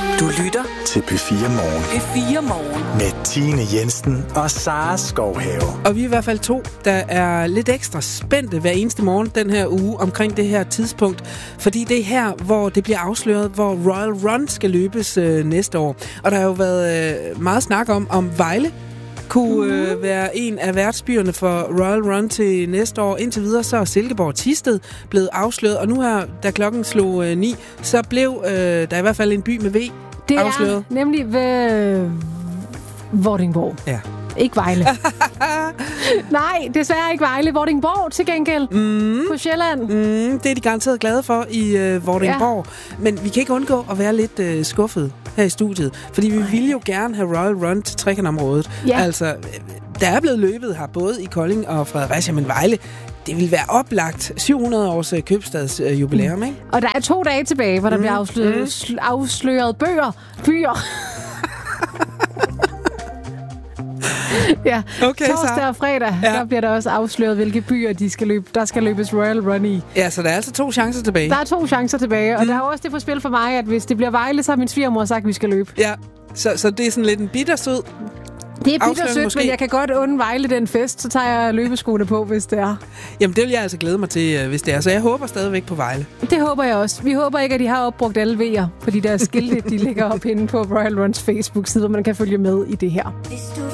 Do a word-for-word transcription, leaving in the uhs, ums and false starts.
Du lytter til P fire Morgen. P fire Morgen. Med Tine Jensen og Sara Skovhave. Og vi er i hvert fald to, der er lidt ekstra spændte hver eneste morgen den her uge omkring det her tidspunkt. Fordi det er her, hvor det bliver afsløret, hvor Royal Run skal løbes øh, næste år. Og der har jo været øh, meget snak om, om Vejle kunne øh, være en af værtsbyerne for Royal Run til næste år. Indtil videre så er Silkeborg Thisted blevet afsløret. Og nu her, da klokken slog øh, ni, så blev øh, der i hvert fald en by med V det afsløret. Det er nemlig ved Vordingborg. Ja. Ikke Vejle. Nej, desværre ikke Vejle. Vordingborg til gengæld. Mm. På Sjælland. Mm, det er de garanteret glade for i øh, Vordingborg. Ja. Men vi kan ikke undgå at være lidt øh, skuffet her i studiet. Fordi vi ville jo gerne have Royal Run til Trekantområdet. Ja. Altså, der er blevet løbet her både i Kolding og Fredericia, men Vejle, det vil være oplagt syv hundrede års øh, købstads øh, jubilæum, mm. ikke? Og der er to dage tilbage, hvor der mm. bliver afsløret, mm. afsløret bøger. Byer. Ja, okay, torsdag og fredag, ja. Der bliver der også afsløret, hvilke byer de skal løbe, der skal løbes Royal Run i. Ja, så der er altså to chancer tilbage. Der er to chancer tilbage, og mm. der er også det på spil for mig, at hvis det bliver Vejle, så har min svigermor sagt, at vi skal løbe. Ja, så, så det er sådan lidt en bittersød. Det er bittersødt, men jeg kan godt unde Vejle den fest, så tager jeg løbeskoene på, hvis det er. Jamen, det vil jeg altså glæde mig til, hvis det er. Så jeg håber stadigvæk på Vejle. Det håber jeg også. Vi håber ikke, at de har opbrugt alle V'er på de der skilte, de ligger op inde på Royal Runs Facebook-side, hvor man kan følge med i det her.